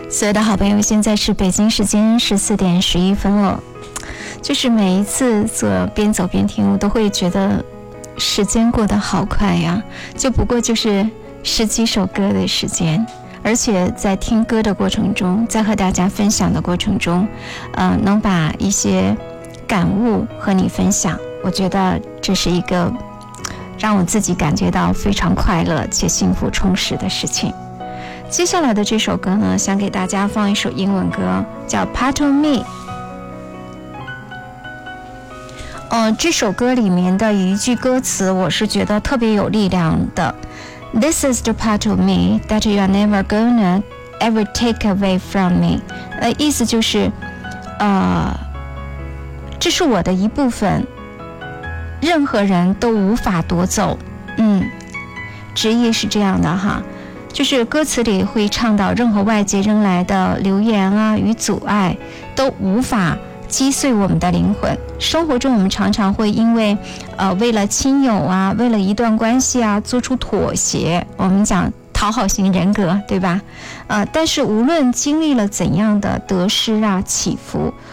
所有的好朋友，现在是北京时间14点11分了。就是每一次边走边听，我都会觉得时间过得好快呀，就不过就是10几首歌的时间，而且在听歌的过程中，在和大家分享的过程中，能把一些感悟和你分享，我觉得这是一个让我自己感觉到非常快乐且幸福充实的事情。接下来的这首歌呢，想给大家放一首英文歌，叫 Part of Me。这首歌里面的一句歌词，我是觉得特别有力量的。This is the part of me that you are never gonna ever take away from me。意思就是，这是我的一部分，任何人都无法夺走。直译是这样的哈。就是歌词里会倡导任何外界扔来的流言啊与阻碍都无法击碎我们的灵魂。生活中我们常常会因为为了亲友啊，为了一段关系啊做出妥协，我们讲讨好型人格，对吧？但是无论经历了怎样的得失啊起伏，